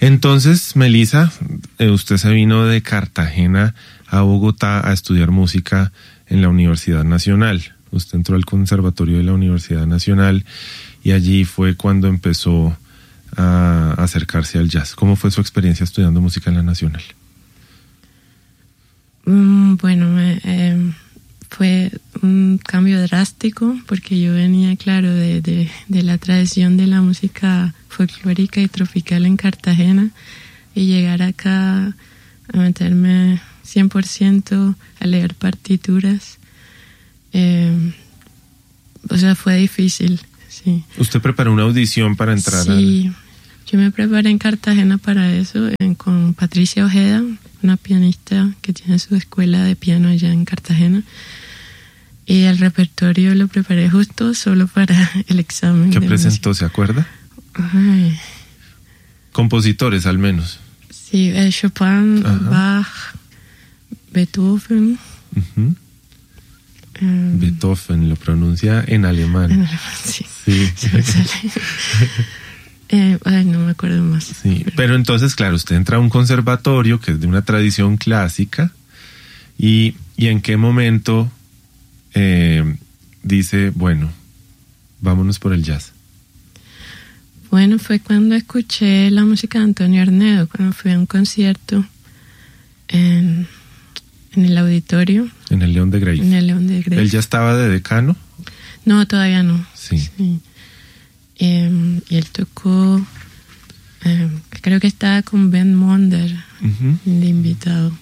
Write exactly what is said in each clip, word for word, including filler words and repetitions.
Entonces, Melissa, eh, usted se vino de Cartagena a Bogotá a estudiar música en la Universidad Nacional. Usted entró al Conservatorio de la Universidad Nacional y allí fue cuando empezó a acercarse al jazz. ¿Cómo fue su experiencia estudiando música en la Nacional? Mm, bueno, eh, fue un cambio drástico porque yo venía, claro, de, de, de la tradición de la música folclórica y tropical en Cartagena, y llegar acá a meterme cien por ciento a leer partituras, eh, o sea, fue difícil, sí. ¿Usted preparó una audición para entrar? Sí, al... yo me preparé en Cartagena para eso, en, con Patricia Ojeda, una pianista que tiene su escuela de piano allá en Cartagena. Y el repertorio lo preparé justo solo para el examen. ¿Qué de presentó, música. se acuerda? Ay. Compositores, al menos. Sí, eh, Chopin, Ajá. Bach, Beethoven. Uh-huh. Um, Beethoven, lo pronuncia en alemán. En alemán, sí. Sí. eh, ay, no me acuerdo más. Sí, pero... pero entonces, claro, usted entra a un conservatorio que es de una tradición clásica. ¿Y, y en qué momento eh, dice, bueno, vámonos por el jazz? Bueno, fue cuando escuché la música de Antonio Arnedo, cuando fui a un concierto en, en el auditorio. En el León de Grave. En el León de Grave. ¿Él ya estaba de decano? No, todavía no. Sí. sí. Eh, y él tocó, eh, creo que estaba con Ben Monder, uh-huh. de invitado.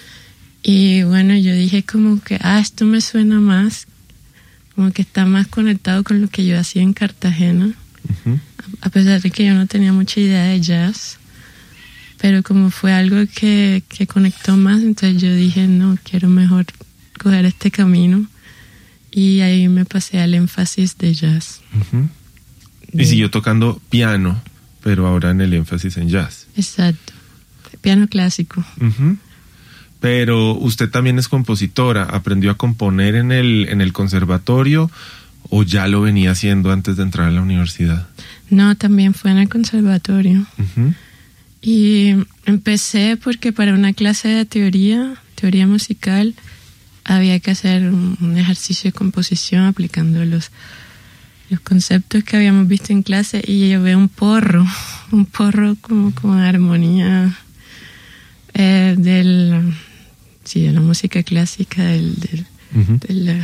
Y bueno, yo dije como que, ah, esto me suena más, como que está más conectado con lo que yo hacía en Cartagena. Uh-huh. A pesar de que yo no tenía mucha idea de jazz, pero como fue algo que, que conectó más, entonces yo dije, no, quiero mejor coger este camino, y ahí me pasé al énfasis de jazz. Uh-huh. De... Y siguió tocando piano, pero ahora en el énfasis en jazz. Exacto, piano clásico. Uh-huh. Pero usted también es compositora, ¿aprendió a componer en el, en el conservatorio o ya lo venía haciendo antes de entrar a la universidad? No, también fue en el conservatorio. Uh-huh. Y empecé porque para una clase de teoría, teoría musical, había que hacer un, un ejercicio de composición aplicando los, los conceptos que habíamos visto en clase, y llevé un porro, un porro como con armonía eh, del, sí, de la música clásica, del, del, uh-huh. del,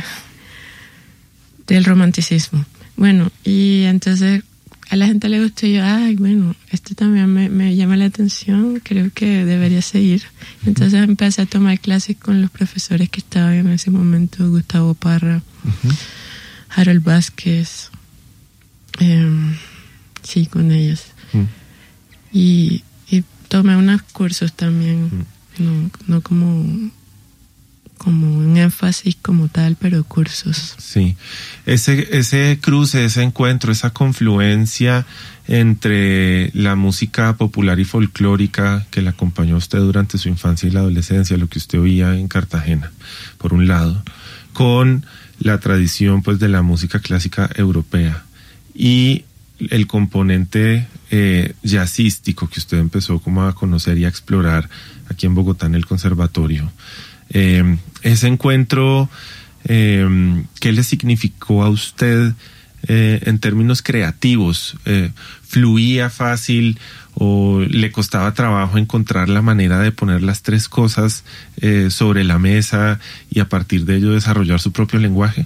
del romanticismo. Bueno, y entonces a la gente le gustó, y yo, ay, bueno, esto también me, me llama la atención, creo que debería seguir. Entonces empecé a tomar clases con los profesores que estaban en ese momento, Gustavo Parra, uh-huh. Harold Vázquez, eh, sí, con ellos. Uh-huh. Y, y tomé unos cursos también, uh-huh. no, no como... como un énfasis como tal, pero cursos. Sí, ese, ese cruce, ese encuentro, esa confluencia entre la música popular y folclórica que le acompañó a usted durante su infancia y la adolescencia, lo que usted oía en Cartagena, por un lado, con la tradición pues de la música clásica europea y el componente eh, jazzístico que usted empezó como a conocer y a explorar aquí en Bogotá en el conservatorio. Eh, ese encuentro, eh, ¿qué le significó a usted eh, en términos creativos? Eh, ¿Fluía fácil o le costaba trabajo encontrar la manera de poner las tres cosas eh, sobre la mesa y a partir de ello desarrollar su propio lenguaje?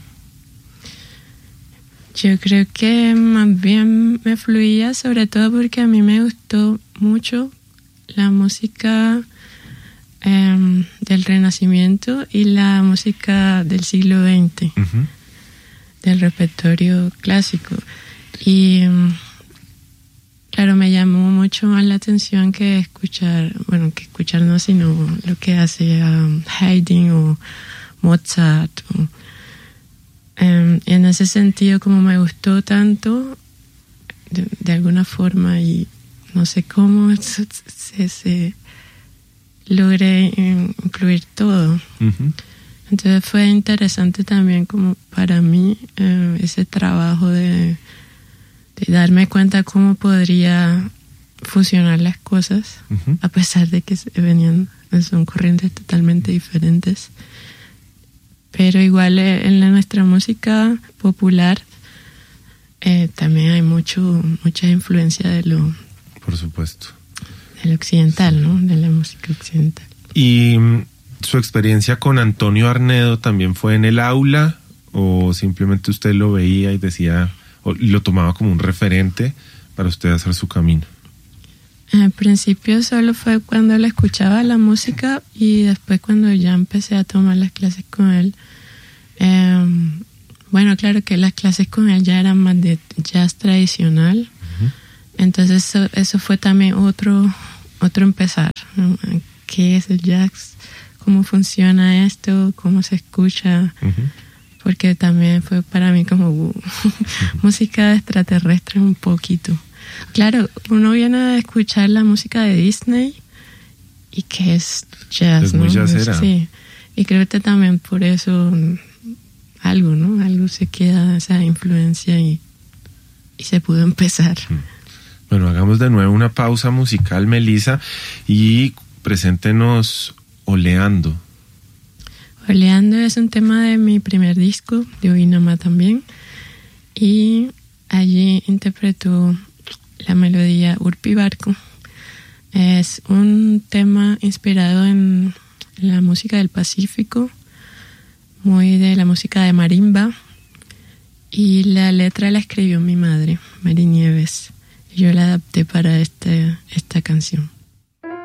Yo creo que más bien me fluía, sobre todo porque a mí me gustó mucho la música Um, del Renacimiento y la música del siglo veinte, uh-huh. del repertorio clásico. Y um, claro, me llamó mucho más la atención que escuchar, bueno, que escuchar no, sino lo que hace um, Haydn o Mozart. O, um, en ese sentido, como me gustó tanto, de, de alguna forma, y no sé cómo se... se, se logré incluir todo. Uh-huh. Entonces fue interesante también como para mí eh, ese trabajo de, de darme cuenta cómo podría fusionar las cosas, uh-huh. a pesar de que venían, son corrientes totalmente diferentes. Pero igual en la, nuestra música popular eh, también hay mucho mucha influencia de lo... Por supuesto. De lo occidental, ¿no? De la música occidental. ¿Y su experiencia con Antonio Arnedo también fue en el aula o simplemente usted lo veía y decía, o lo tomaba como un referente para usted hacer su camino? Al principio solo fue cuando le escuchaba la música y después cuando ya empecé a tomar las clases con él. Eh, bueno, claro que las clases con él ya eran más de jazz tradicional. Uh-huh. Entonces eso, eso fue también otro, otro empezar, ¿no? ¿Qué es el jazz? ¿Cómo funciona esto? ¿Cómo se escucha? Uh-huh. Porque también fue para mí como uh, música extraterrestre un poquito. Claro, uno viene a escuchar la música de Disney y que es jazz, es ¿no? muy jazzera. Sí, y creo que también por eso algo, ¿no? Algo se queda, esa influencia y, y se pudo empezar. Bueno, hagamos de nuevo una pausa musical, Melissa, y preséntenos Oleando. Oleando es un tema de mi primer disco, de Oinama también, y allí interpretó la melodía Urpi Barco. Es un tema inspirado en la música del Pacífico, muy de la música de marimba, y la letra la escribió mi madre, Mari Nieves. Yo la adapté para este, esta canción.